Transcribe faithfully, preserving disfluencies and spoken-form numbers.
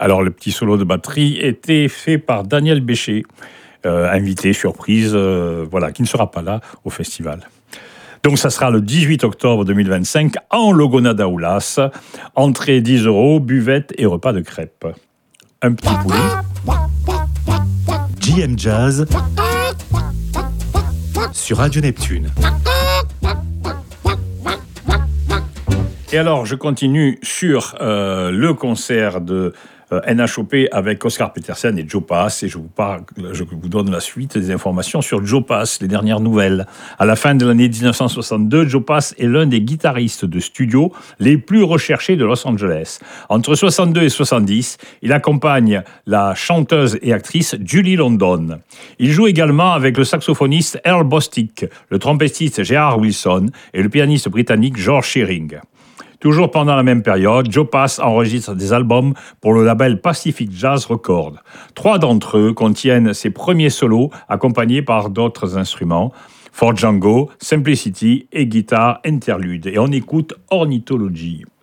Alors, le petit solo de batterie était fait par Daniel Bécher, euh, invité surprise, euh, voilà, qui ne sera pas là au festival. Donc, ça sera le dix-huit octobre deux mille vingt-cinq en Logona d'Aoulas. Entrée dix euros, buvette et repas de crêpes. Un petit poulet. J M Jazz sur Radio Neptune. Et alors, je continue sur euh, le concert de euh, N H O P avec Oscar Peterson et Joe Pass. Et je vous, parle, je vous donne la suite des informations sur Joe Pass, les dernières nouvelles. À la fin de l'année dix-neuf cent soixante-deux, Joe Pass est l'un des guitaristes de studio les plus recherchés de Los Angeles. Entre soixante-deux et soixante-dix, il accompagne la chanteuse et actrice Julie London. Il joue également avec le saxophoniste Earl Bostic, le trompettiste Gerard Wilson et le pianiste britannique George Shearing. Toujours pendant la même période, Joe Pass enregistre des albums pour le label Pacific Jazz Records. Trois d'entre eux contiennent ses premiers solos accompagnés par d'autres instruments, For Django, Simplicity et Guitar Interlude. Et on écoute Ornithology.